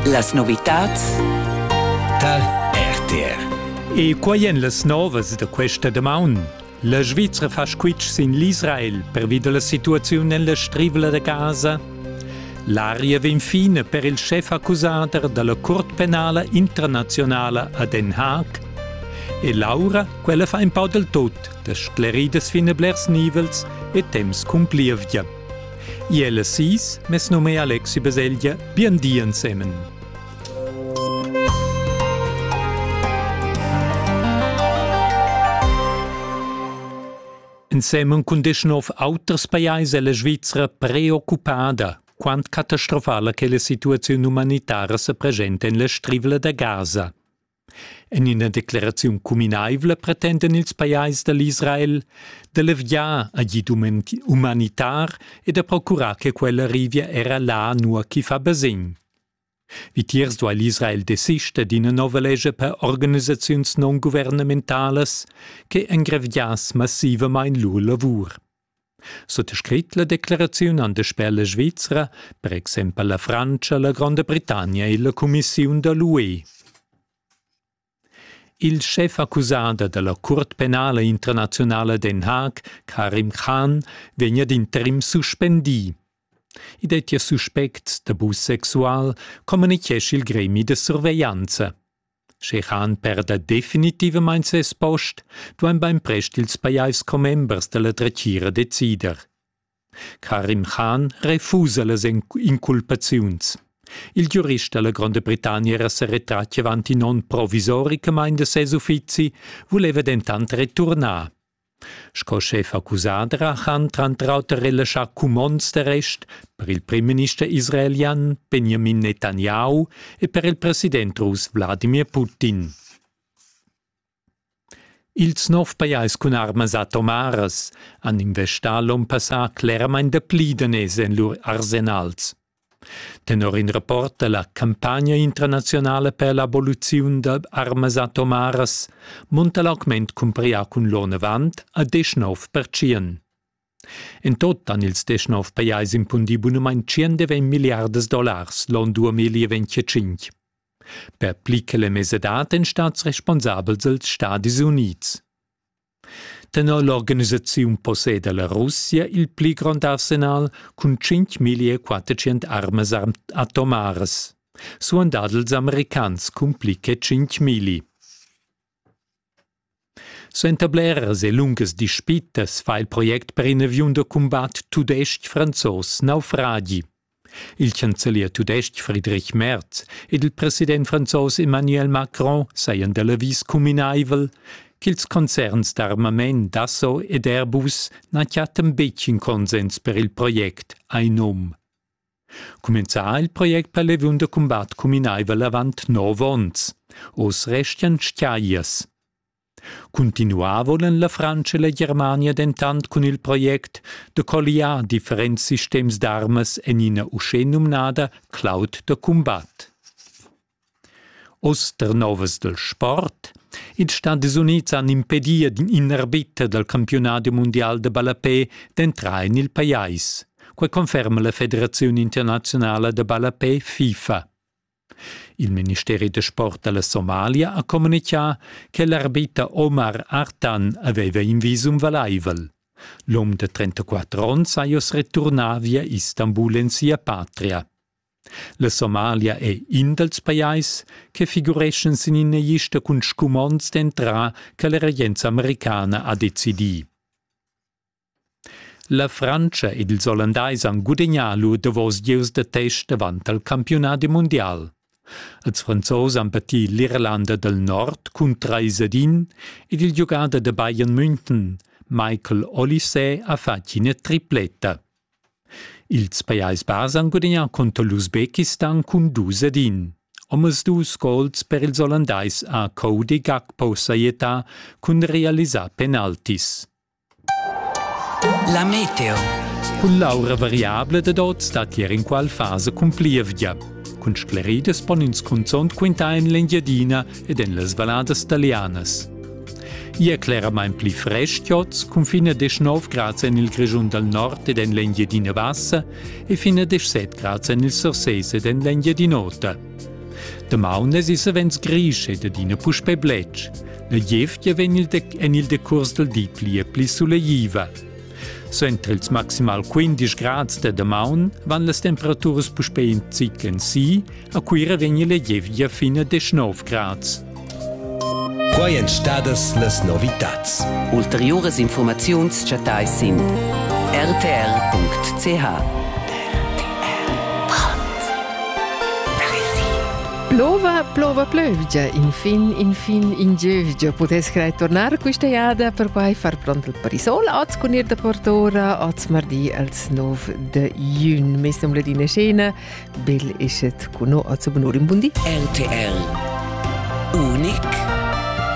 Las novitats tal RTR. E quaien las novas da questa damaun? La Svizra fa squitsch in l'Israel per videre la situazione nella strivla de Gaza. L'aria ven fina per il chef accusato dalla Cort Penale Internazionale a Den Haag. E Laura, quella fa un po' del tot, da sclerides fine blers nivels e temps cumplivgia. I ella sis, mes nome Alexi Baselgia, bien dien semen. Insieme con deschnov auters pajais la Svizra preoccupada quant catastrofala che la situazione umanitaria si presenta in la strivla da Gaza. In una declarazione comunivla pretendono ils pajais dell'Israel de leviar agid umanitar e de procurar che quella rivia era là nur chi fa basegn. Vitiers duai l'Israel desista di una nova legge per organisazioni non governamentales che engrevias massivamente il loro lavoro. Sottoscrit la declarazione an de spella Svizzera, per esempio la Francia, la Grande Bretagna e la Commissione dell'UE. Il chef accusato della Cort Penale Internazionale Den Haag, Karim Khan, vegna d'interim suspendi. I detti suspects d'abus sexual comunichesce il gremi de sorveglianza. Se Khan perda definitivamente ses post, duan beim prest ils pajais comembers della trecira decider. Karim Khan refusa las inculpaziuns. Il giurista della Grande Bretagna era se retratti avanti non provisoricamente de ses uffizi, voleva dentant retornar. Sco chef accusato Khan trantraut relasciar cumons d'arrest per il prim minister israelian Benjamin Netanyahu e per il president rus Vladimir Putin. Ils nov pajais cun armas atomaras han investat l'on passà clarament de plidenes en lur arsenals. Tenor in rapport la campagna internazionale per l'abolizione de armas atomaras monta l'augment compria cun l'1,90 a 19%. En tot han ils 19 pajais impundi bunamein $120 miliardas l'an 2025. Per plica le mesedat en stats responsabels als Stadis Units. Tenor l'organizzazione posseda la Russia il pli grand arsenal con 5.400 armas atomaras. Suan dadels americans con pli che 5.000. So entableras e lungas dispitas fa il project per un avion de combat tudest franzos naufragi. Il cancellier tudest Friedrich Merz ed il president franzos Emmanuel Macron seien dell'avis comunaivel qu'ils concerns d'armament Dassault ed Airbus n'acciat un becin consens per il project ein nom. Començà il project per l'avion de combat comunaivel avant 9 ans, os restian schiaias. Continuavolen la Francia e la Germania dentant con il project de colliar differents systems d'armas en ina usce numnada cloud de combat. Os der novas del sport, ils Stati Units han impedia in arbitra del campionato mondial de balapè d'entrar in il pajais, quai conferma la Federazione Internazionale de Balapè FIFA. Il Ministero de Sport della Somalia ha comunicato che l'arbitra Omar Artan aveva in visum valaivel. L'uomo de 34 anni saios retornar via Istanbul in sia patria. La Somalia è in dels pajais che figurescen in una lista con scumons d'entrà che la regenza americana ha decidì. La Francia ed ils olandais han guadagnato davos dieus de test davant al campionato mondial. Els franzos han battit l'Irlanda del Nord con 3-1 ed il giocata de Bayern München, Michael Olise, ha fatto una tripletta. Ils pajais bas han guadagnat contra l'Uzbekistan con 2-1. Omas 2 gols per ils olandais a Cody Gakpo saietà con realisar penaltis. La meteo. Con l'aura variabile de dot stat ier in qual fase cumplivgia. Con sclerides pon ins consont quinta in l'Engiadina ed en las valadas italianas. Ie clarament pli fresch tiots, con fina 19 grads en il Grigiun del Nord ed en l'Engiadina bassa e fina 17 grads en il Sorsese ed en l'Engiadinota. Da maun es is avens grisch ed adina puspe bletsch. La jevgia en il decurs del dit pli sulla jiva. So entre ils maximal 15 grads da maun van las temperaturas puspe in zicken si, a quira vegni la jevgia fina a 19 grads. Quai en stadas las novitats. Ulteriores informaziuns chatai sin rtr.ch. Plova, plövgia, in giövgia. Potessi tornare questa iada per poi far pronto il parisol, az con ir da portora, az mardi als 9 de jun. Mes nom la dina scena, bel ischet kuno az abonur in bundi. RTR. Unic